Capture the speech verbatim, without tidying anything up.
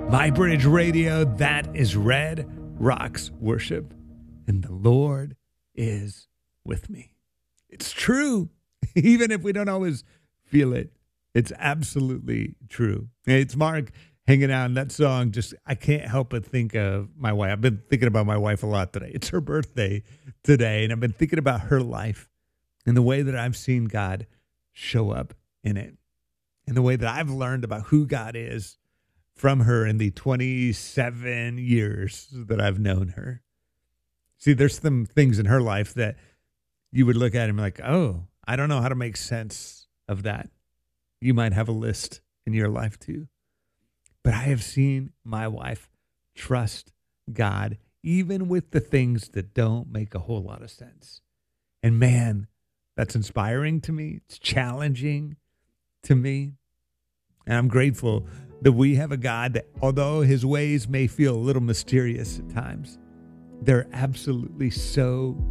My Bridge Radio, that is Red Rocks Worship. And the Lord is with me. It's true. Even if we don't always feel it, it's absolutely true. It's Mark hanging out, and that song just, I can't help but think of my wife. I've been thinking about my wife a lot today. It's her birthday today, and I've been thinking about her life and the way that I've seen God show up in it, and the way that I've learned about who God is from her in the twenty-seven years that I've known her. See, there's some things in her life that you would look at and be like, oh, I don't know how to make sense of that. You might have a list in your life too. But I have seen my wife trust God, even with the things that don't make a whole lot of sense. And man, that's inspiring to me. It's challenging to me. And I'm grateful that we have a God that, although his ways may feel a little mysterious at times, they're absolutely so